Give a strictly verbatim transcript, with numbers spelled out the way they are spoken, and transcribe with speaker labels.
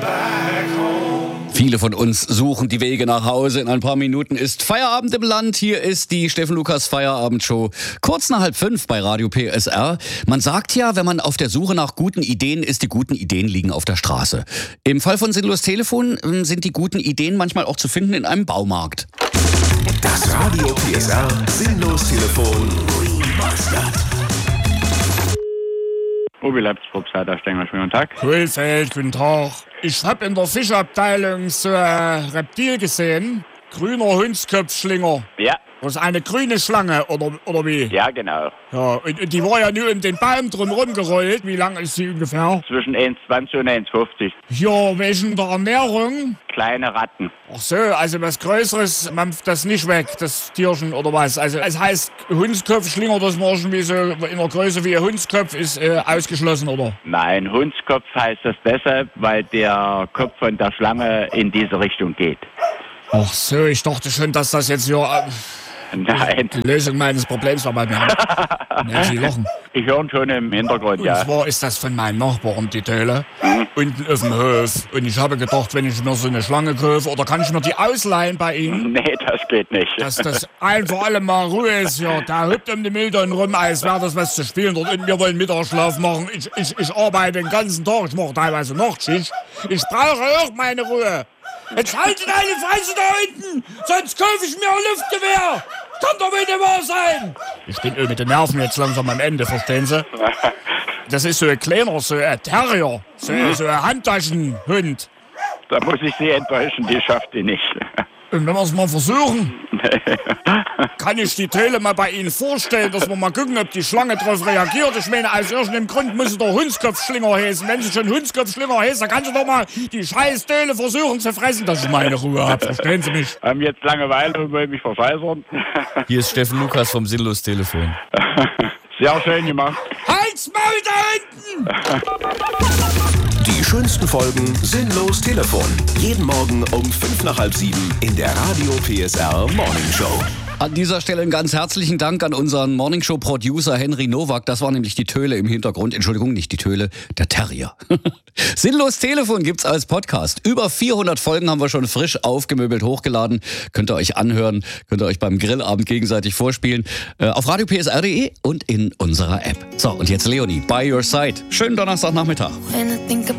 Speaker 1: Viele von uns suchen die Wege nach Hause. In ein paar Minuten ist Feierabend im Land. Hier ist die Steffen Lukas Feierabendshow. Kurz nach halb fünf bei Radio P S R. Man sagt ja, wenn man auf der Suche nach guten Ideen ist, die guten Ideen liegen auf der Straße. Im Fall von Sinnlos Telefon sind die guten Ideen manchmal auch zu finden in einem Baumarkt.
Speaker 2: Das Radio P S R Sinnlos Telefon Remastered.
Speaker 3: Obi Leipzig, da Stenger, schönen guten Tag.
Speaker 4: Kohlfeld, guten Tag. Ich hab in der Fischabteilung so ein Reptil gesehen. Grüner Hundskopfschlinger.
Speaker 3: Ja.
Speaker 4: Das ist eine grüne Schlange, oder, oder wie?
Speaker 3: Ja, genau.
Speaker 4: Ja, und, und die war ja nur um den Baum drumherum gerollt. Wie lang ist sie ungefähr?
Speaker 3: Zwischen eins zwanzig und eins fünfzig.
Speaker 4: Ja, wegen der Ernährung?
Speaker 3: Kleine Ratten.
Speaker 4: Ach so, also was Größeres mampft das nicht weg, das Tierchen, oder was? Also es heißt Hundskopfschlinger, das war schon wie so in der Größe wie ein Hundskopf ist äh, ausgeschlossen, oder?
Speaker 3: Nein, Hundskopf heißt das deshalb, weil der Kopf von der Schlange in diese Richtung geht.
Speaker 4: Ach so, ich dachte schon, dass das jetzt ja... Äh,
Speaker 3: Nein.
Speaker 4: Die Lösung meines Problems war bei mir. Ja, Sie lachen.
Speaker 3: Ich höre schon im Hintergrund,
Speaker 4: Und
Speaker 3: ja.
Speaker 4: Und zwar ist das von meinen Nachbarn, die Töle, mhm. unten auf dem Hof. Und ich habe gedacht, wenn ich mir so eine Schlange kaufe, oder kann ich mir die ausleihen bei Ihnen?
Speaker 3: Nee, das geht nicht.
Speaker 4: Dass das ein für alle Mal Ruhe ist, ja. Da hüpft um die Milton rum, als wäre das was zu spielen. Dort unten, wir wollen Mittagsschlaf machen. Ich, ich, ich arbeite den ganzen Tag, ich mache teilweise Nachtschicht. Ich brauche auch meine Ruhe. Jetzt haltet eine Fresse da hinten, sonst kaufe ich mir ein Luftgewehr. Kann doch nicht wahr sein. Ich bin mit den Nerven jetzt langsam am Ende, verstehen Sie? Das ist so ein kleiner, so ein Terrier, so, so ein Handtaschenhund.
Speaker 3: Da muss ich Sie enttäuschen, die schafft die nicht.
Speaker 4: Und wenn wir es mal versuchen, kann ich die Töle mal bei Ihnen vorstellen, dass wir mal gucken, ob die Schlange darauf reagiert. Ich meine, aus irgendeinem Grund muss sie doch Hundskopfschlinger heißen. Wenn sie schon Hundskopfschlinger heißt, dann kann sie doch mal die scheiß Töle versuchen zu fressen, dass ich meine Ruhe habe. Verstehen Sie mich?
Speaker 3: Haben jetzt Langeweile und wollen mich verfeisern.
Speaker 1: Hier ist Steffen Lukas vom Sinnlos Telefon.
Speaker 3: Sehr schön gemacht.
Speaker 4: Halt's Maul da hinten!
Speaker 2: Die schönsten Folgen Sinnlos Telefon. Jeden Morgen um fünf nach halb sieben in der Radio P S R Morning Show.
Speaker 1: An dieser Stelle einen ganz herzlichen Dank an unseren Morningshow-Producer Henry Nowak. Das war nämlich die Töle im Hintergrund. Entschuldigung, nicht die Töle, der Terrier. Sinnlos Telefon gibt's als Podcast. Über vierhundert Folgen haben wir schon frisch aufgemöbelt hochgeladen. Könnt ihr euch anhören, könnt ihr euch beim Grillabend gegenseitig vorspielen. Äh, auf radio p s r punkt d e und in unserer App. So, und jetzt Leonie, By Your Side. Schönen Donnerstagnachmittag.